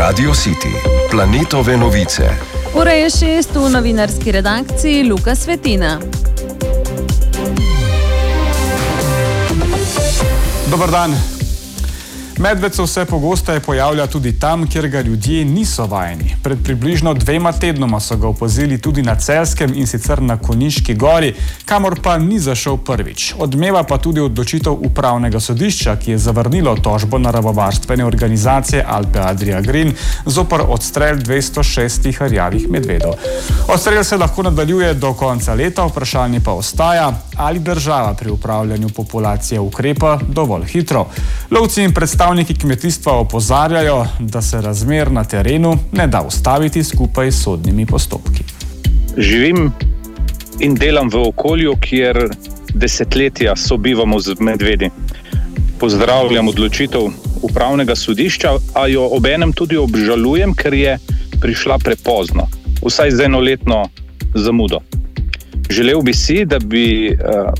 Radio City, planetove novice. Ura je 6 v novinarski redakciji Luka Svetina. Dobar dan. Medved se vse pogosteje pojavlja tudi tam, kjer ga ljudje niso vajeni. Pred približno 2 tednoma so ga opazili tudi na Celjskem, in sicer na Konjiški gori, kamor pa ni zašel prvič. Odmeva pa tudi odločitev upravnega sodišča, ki je zavrnilo tožbo naravovarstvene organizacije Alpe Adria Green zoper odstrel 206 rjavih medvedov. Odstrel se lahko nadaljuje do konca leta, vprašanje pa ostaja, ali država pri upravljanju populacije ukrepa dovolj hitro. Lovci in predstavniki kmetijstva opozarjajo, da se razmer na terenu ne da ustaviti skupaj s sodnimi postopki. Živim in delam v okolju, kjer desetletja sobivamo z medvedi. Pozdravljam odločitev upravnega sodišča, a jo obenem tudi obžalujem, ker je prišla prepozno, vsaj z enoletno zamudo. Želel bi si, da bi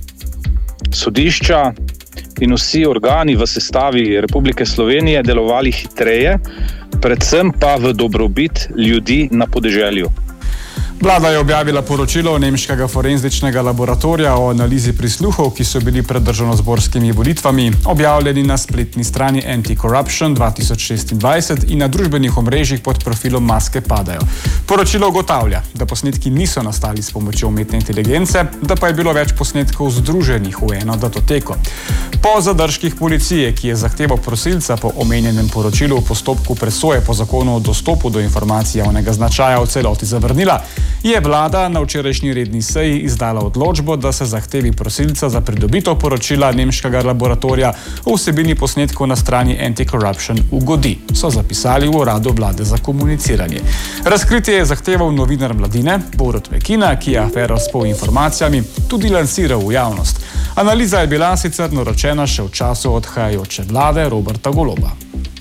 sodišča in vsi organi v sestavi Republike Slovenije delovali hitreje, predvsem pa v dobrobit ljudi na podeželju. Vlada je objavila poročilo nemškega forenzičnega laboratorija o analizi prisluhov, ki so bili pred državnozborskimi volitvami objavljeni na spletni strani Anti-Corruption 2026 in na družbenih omrežjih pod profilom Maske padajo. Poročilo ugotavlja, da posnetki niso nastali s pomočjo umetne inteligence, da pa je bilo več posnetkov združenih v eno datoteko. Po zadržkih policije, ki je zahteval prosilca po omenjenem poročilu v postopku presoje po zakonu o dostopu do informacij javnega značaja v celoti zavrnila, je vlada na včerajšnji redni seji izdala odločbo, da se zahtevi prosilca za pridobitev poročila nemškega laboratorija o vsebini posnetkov na strani Anti-Corruption ugodi, so zapisali v uradu vlade za komuniciranje. Razkritje je zahteval novinar Mladine, Borut Mekina, ki je afero s polinformacijami tudi lansiral v javnost. Analiza je bila sicer naročena še v času odhajajoče vlade Roberta Goloba.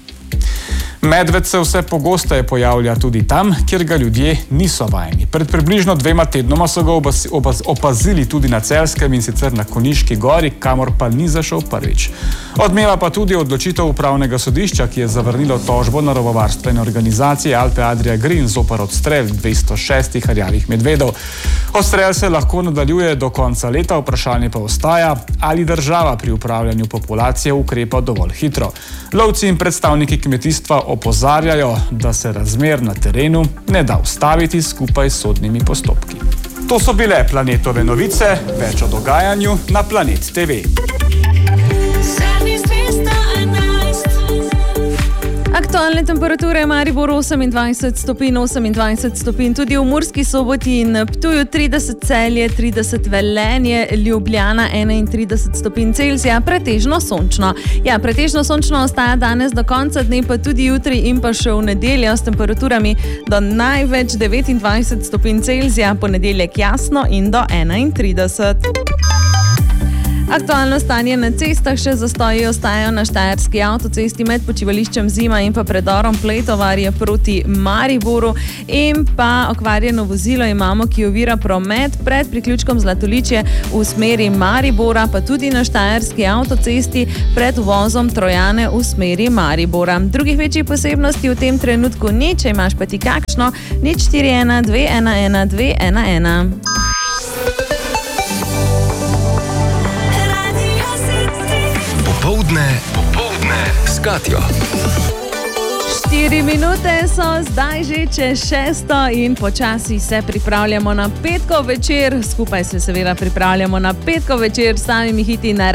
Medved se vse pogosteje pojavlja tudi tam, kjer ga ljudje niso vajeni. Pred približno 2 tednoma so ga opazili tudi na Celjskem, in sicer na Konjiški gori, kamor pa ni zašel prvič. Odmeva pa tudi odločitev upravnega sodišča, ki je zavrnilo tožbo naravovarstvene organizacije Alpe Adria Green zoper odstrel 206 rjavih medvedov. Odstrel se lahko nadaljuje do konca leta, vprašanje pa ostaja, ali država pri upravljanju populacije ukrepa dovolj hitro. Lovci in predstavniki kmetijstva opozarjajo, da se razmer na terenu ne da ustaviti skupaj s sodnimi postopki. To so bile planetove novice, več o dogajanju na Planet TV. Aktualne temperature v Mariboru 28 stopinj, tudi v Murski Soboti in Ptuju 30, Celje 30, Velenje, Ljubljana 31 stopinj Celzija, pretežno sončno. Ja, pretežno sončno ostaja danes do konca dne, pa tudi jutri in pa še v nedeljo s temperaturami do največ 29 stopinj Celzija, ponedeljek jasno in do 31. Aktualno stanje na cestah, še zastoji ostajajo na štajerski avtocesti med počivališčem Zima in pa predorom Plejtovarje proti Mariboru, in pa okvarjeno vozilo imamo, ki ovira promet pred priključkom Zlatoličje v smeri Maribora, pa tudi na štajerski avtocesti pred uvozom Trojane v smeri Maribora. Drugih večjih posebnosti v tem trenutku ni, če imaš pa ti kakšno, 041 211 211. Popoldne s Katjo. 4 minute so zdaj že čez 6 in počasi se pripravljamo na petkov večer. Skupaj se seveda pripravljamo na petkov večer s samimi hiti na